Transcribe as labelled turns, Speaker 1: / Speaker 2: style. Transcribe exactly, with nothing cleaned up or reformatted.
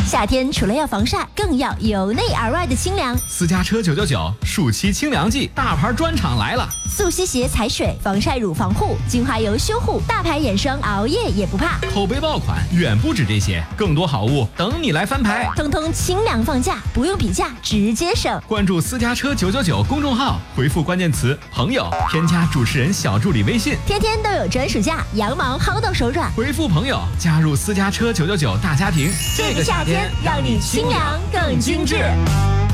Speaker 1: 夏天除了要防晒，更要由内而外的清凉。
Speaker 2: 私家车九九九暑期清凉季，大牌专场来了！
Speaker 1: 速吸鞋踩水，防晒乳防护，精华油修护，大牌眼霜熬夜也不怕。
Speaker 2: 口碑爆款远不止这些，更多好物等你来翻牌。
Speaker 1: 通通清凉放价，不用比价，直接省。
Speaker 2: 关注私家车九九九公众号，回复关键词朋友，添加主持人小助理微信，
Speaker 1: 天天都有专属价，羊毛薅到手软。
Speaker 2: 回复朋友，加入私家车九九九大家庭。
Speaker 1: 这个夏天让你清凉更精致。